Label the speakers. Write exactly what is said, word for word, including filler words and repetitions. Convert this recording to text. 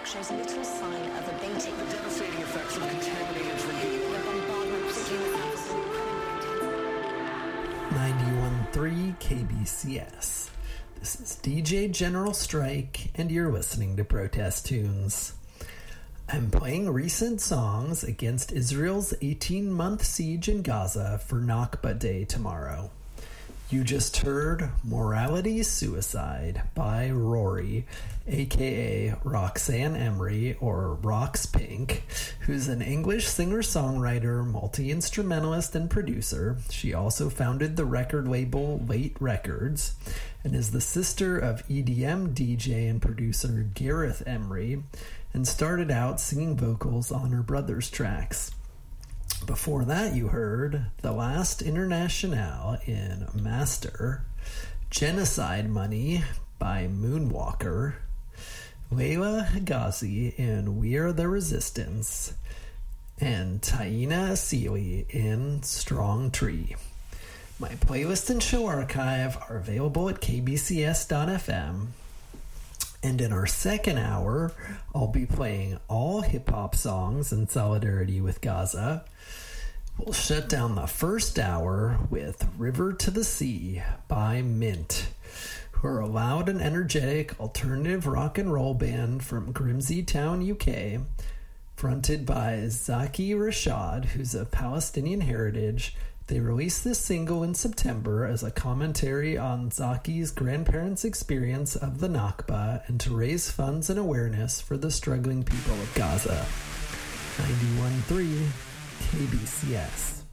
Speaker 1: outlook shows little sign of abating.
Speaker 2: The devastating effects of contaminated drinking water.
Speaker 1: The bombardment, particularly in the south,
Speaker 3: ninety-one point three K B C S. This is D J General Strike, and you're listening to Protest Tunes. I'm playing recent songs against Israel's eighteen-month siege in Gaza for Nakba Day tomorrow. You just heard Morality Suicide by Rory, aka Roxanne Emery, or Rox Pink, who's an English singer-songwriter, multi-instrumentalist, and producer. She also founded the record label Late Records, and is the sister of E D M D J and producer Gareth Emery, and started out singing vocals on her brother's tracks. Before that, you heard The Last Internationale in Master, Genocide Money by Moonwalker, Layla Higazi in We Are the Resistance, and Taina Asili in Strong Tree. My playlist and show archive are available at k b c s dot f m. And in our second hour, I'll be playing all hip-hop songs in solidarity with Gaza. We'll shut down the first hour with River to the Sea by Mint, who are a loud and energetic alternative rock and roll band from Grimsby Town, U K, fronted by Zaki Rashad, who's of Palestinian heritage. They released this single in September as a commentary on Zaki's grandparents' experience of the Nakba and to raise funds and awareness for the struggling people of Gaza. ninety-one point three K B C S.